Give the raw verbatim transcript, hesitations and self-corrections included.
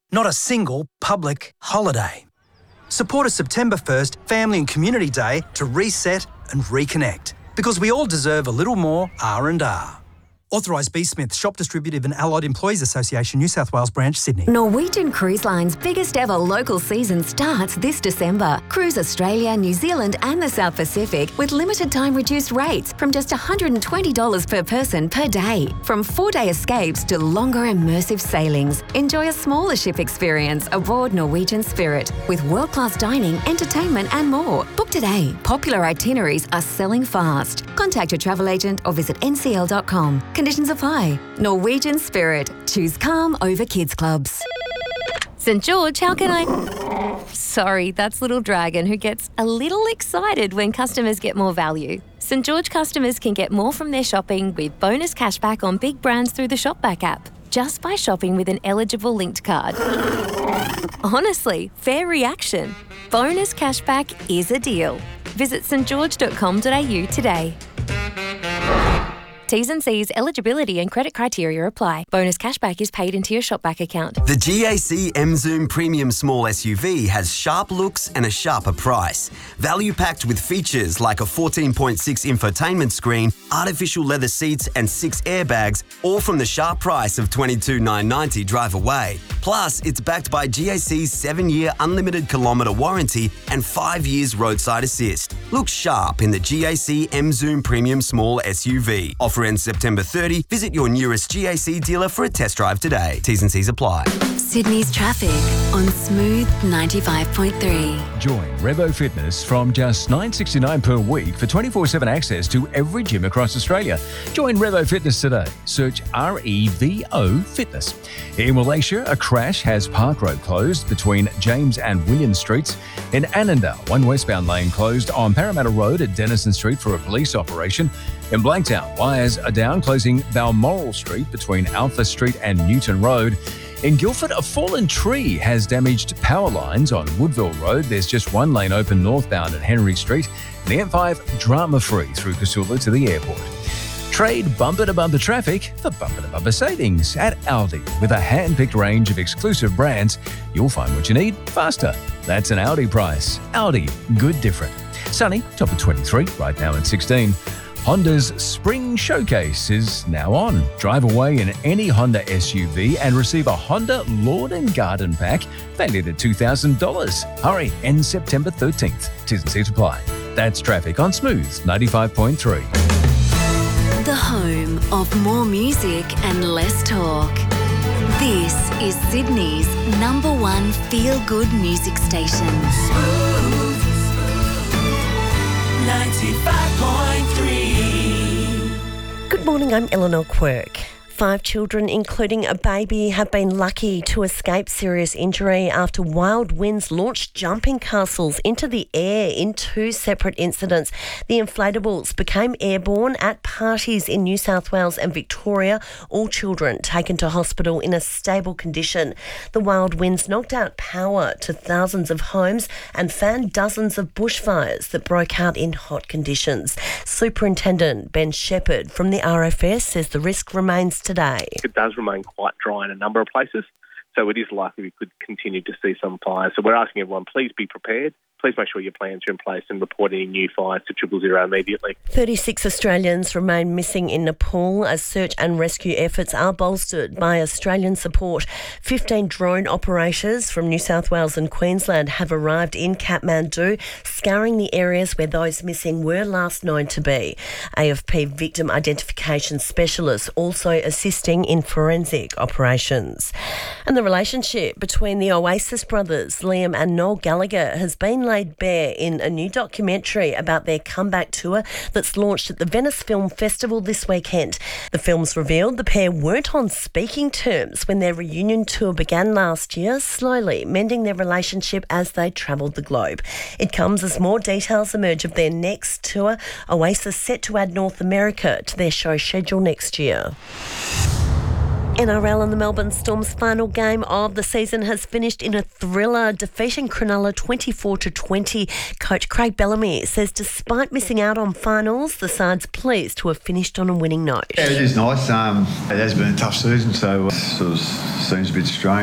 not a single public holiday. Support a September first Family and Community Day to reset and reconnect, because we all deserve a little more R and R. Authorised B. Smith, Shop Distributive and Allied Employees Association, New South Wales Branch, Sydney. Norwegian Cruise Line's biggest ever local season starts this December. Cruise Australia, New Zealand and the South Pacific with limited time reduced rates from just one hundred twenty dollars per person per day. From four-day escapes to longer immersive sailings, enjoy a smaller ship experience aboard Norwegian Spirit with world-class dining, entertainment and more. Book today. Popular itineraries are selling fast. Contact your travel agent or visit n c l dot com. Conditions apply. Norwegian Spirit. Choose calm over kids clubs. St George, how can I... Sorry, that's Little Dragon, who gets a little excited when customers get more value. St George customers can get more from their shopping with bonus cashback on big brands through the Shopback app, just by shopping with an eligible linked card. Honestly, fair reaction. Bonus cashback is a deal. Visit s t george dot com dot a u today. T's and C's, eligibility and credit criteria apply. Bonus cashback is paid into your Shopback account. The G A C M-Zoom Premium Small S U V has sharp looks and a sharper price. Value packed with features like a fourteen point six infotainment screen, artificial leather seats and six airbags, all from the sharp price of twenty-two thousand nine hundred ninety dollars drive away. Plus, it's backed by G A C's seven-year unlimited kilometre warranty and five years roadside assist. Look sharp in the G A C M-Zoom Premium Small S U V. Offer ends September thirtieth. Visit your nearest G A C dealer for a test drive today. T's and C's apply. Sydney's traffic on Smooth ninety-five point three. Join Revo Fitness from just nine dollars sixty-nine per week for twenty-four seven access to every gym across Australia. Join Revo Fitness today. Search R E V O Fitness. In Malaysia, a crash has Park Road closed between James and William Streets. In Annandale, one westbound lane closed on Parramatta Road at Denison Street for a police operation. In Blanktown, wires are down, closing Balmoral Street between Alpha Street and Newton Road. In Guildford, a fallen tree has damaged power lines on Woodville Road. There's just one lane open northbound at Henry Street. And the M five drama-free through Casula to the airport. Trade bumper-to-bumper traffic for bumper-to-bumper savings at Aldi. With a hand-picked range of exclusive brands, you'll find what you need faster. That's an Aldi price. Aldi, good different. Sunny, top of twenty-three, right now at sixteen. Honda's Spring Showcase is now on. Drive away in any Honda S U V and receive a Honda Lawn and Garden Pack valued at two thousand dollars. Hurry, ends September thirteenth. T's and C's apply. That's traffic on Smooth ninety-five point three. The home of more music and less talk. This is Sydney's number one feel-good music station. Smooth ninety-five point three. Good morning, I'm Eleanor Quirk. Five children, including a baby, have been lucky to escape serious injury after wild winds launched jumping castles into the air in two separate incidents. The inflatables became airborne at parties in New South Wales and Victoria, all children taken to hospital in a stable condition. The wild winds knocked out power to thousands of homes and fanned dozens of bushfires that broke out in hot conditions. Superintendent Ben Shepherd from the R F S says the risk remains today. It does remain quite dry in a number of places, so it is likely we could continue to see some fires. So we're asking everyone, please be prepared. Please make sure your plans are in place and report any new fires to triple zero immediately. thirty-six Australians remain missing in Nepal as search and rescue efforts are bolstered by Australian support. fifteen drone operators from New South Wales and Queensland have arrived in Kathmandu, scouring the areas where those missing were last known to be. A F P victim identification specialists also assisting in forensic operations. And the relationship between the Oasis brothers, Liam and Noel Gallagher, has been laid bare in a new documentary about their comeback tour that's launched at the Venice Film Festival this weekend. The films revealed the pair weren't on speaking terms when their reunion tour began last year, slowly mending their relationship as they travelled the globe. It comes as more details emerge of their next tour. Oasis set to add North America to their show schedule next year. N R L and the Melbourne Storm's final game of the season has finished in a thriller, defeating Cronulla twenty-four to twenty. Coach Craig Bellamy says despite missing out on finals, the side's pleased to have finished on a winning note. Yeah, it is nice. Um, it has been a tough season, so it sort of seems a bit strange.